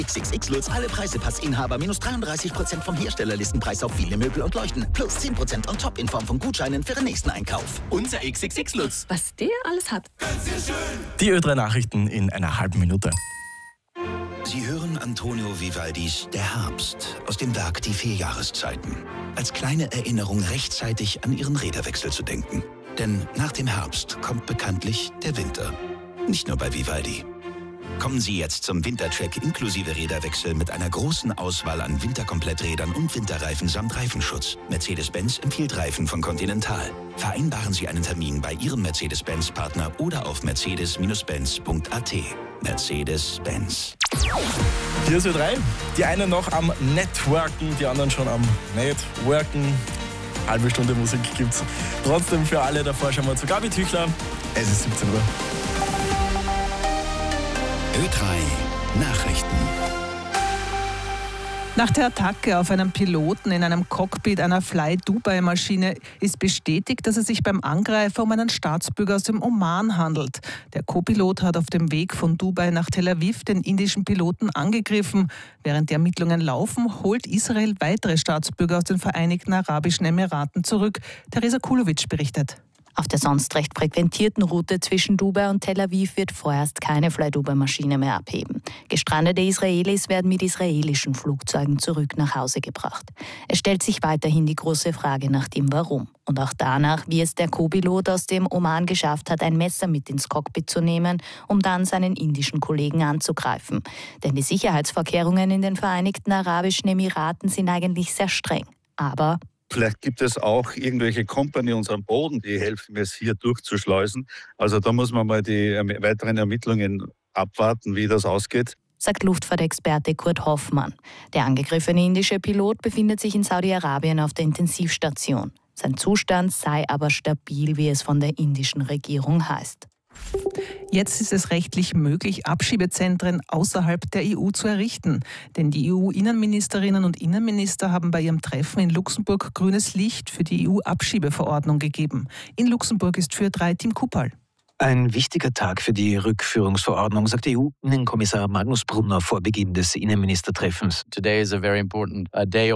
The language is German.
XXX Lutz, alle Preisepassinhaber -33% vom Herstellerlistenpreis auf viele Möbel und Leuchten. Plus 10% on top in Form von Gutscheinen für den nächsten Einkauf. Unser XXX Lutz. Was der alles hat. Die Ö3 Nachrichten in einer halben Minute. Sie hören Antonio Vivaldis Der Herbst aus dem Werk Die 4 Jahreszeiten. Als kleine Erinnerung rechtzeitig an Ihren Räderwechsel zu denken. Denn nach dem Herbst kommt bekanntlich der Winter. Nicht nur bei Vivaldi. Kommen Sie jetzt zum Wintercheck inklusive Räderwechsel mit einer großen Auswahl an Winterkompletträdern und Winterreifen samt Reifenschutz. Mercedes-Benz empfiehlt Reifen von Continental. Vereinbaren Sie einen Termin bei Ihrem Mercedes-Benz-Partner oder auf mercedes-benz.at. Mercedes-Benz. Hier ist Ö3. Die einen noch am Networken, die anderen schon am Networken. Halbe Stunde Musik gibt's. Trotzdem für alle davor schauen wir zu Gabi Tüchler. Es ist 17 Uhr. Ö3 Nachrichten. Nach der Attacke auf einen Piloten in einem Cockpit einer Fly-Dubai-Maschine ist bestätigt, dass es sich beim Angreifer um einen Staatsbürger aus dem Oman handelt. Der Co-Pilot hat auf dem Weg von Dubai nach Tel Aviv den indischen Piloten angegriffen. Während die Ermittlungen laufen, holt Israel weitere Staatsbürger aus den Vereinigten Arabischen Emiraten zurück. Theresa Kulowitsch berichtet. Auf der sonst recht frequentierten Route zwischen Dubai und Tel Aviv wird vorerst keine Fly-Dubai-Maschine mehr abheben. Gestrandete Israelis werden mit israelischen Flugzeugen zurück nach Hause gebracht. Es stellt sich weiterhin die große Frage nach dem Warum. Und auch danach, wie es der Co-Pilot aus dem Oman geschafft hat, ein Messer mit ins Cockpit zu nehmen, um dann seinen indischen Kollegen anzugreifen. Denn die Sicherheitsvorkehrungen in den Vereinigten Arabischen Emiraten sind eigentlich sehr streng. Aber vielleicht gibt es auch irgendwelche Companions am Boden, die helfen, es hier durchzuschleusen. Also da muss man mal die weiteren Ermittlungen abwarten, wie das ausgeht, sagt Luftfahrtexperte Kurt Hoffmann. Der angegriffene indische Pilot befindet sich in Saudi-Arabien auf der Intensivstation. Sein Zustand sei aber stabil, wie es von der indischen Regierung heißt. Jetzt ist es rechtlich möglich, Abschiebezentren außerhalb der EU zu errichten. Denn die EU-Innenministerinnen und Innenminister haben bei ihrem Treffen in Luxemburg grünes Licht für die EU-Abschiebeverordnung gegeben. In Luxemburg ist für Ö3 Tim Kuppal. Ein wichtiger Tag für die Rückführungsverordnung, sagt EU-Innenkommissar Magnus Brunner vor Beginn des Innenministertreffens. Today is a very important day.